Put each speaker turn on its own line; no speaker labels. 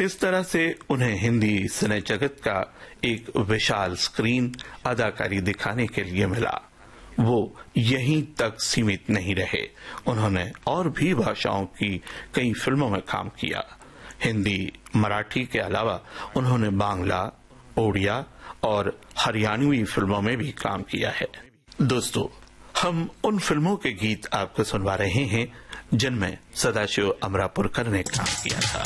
इस तरह से उन्हें हिंदी सिने जगत का एक विशाल स्क्रीन अदाकारी दिखाने के लिए मिला। वो यहीं तक सीमित नहीं रहे, उन्होंने और भी भाषाओं की कई फिल्मों में काम किया। हिंदी, मराठी के अलावा उन्होंने बांग्ला, ओडिया और हरियाणवी फिल्मों में भी काम किया है। दोस्तों, हम उन फिल्मों के गीत आपको सुनवा रहे हैं जिनमें सदाशिव अमरापुरकर ने काम किया था।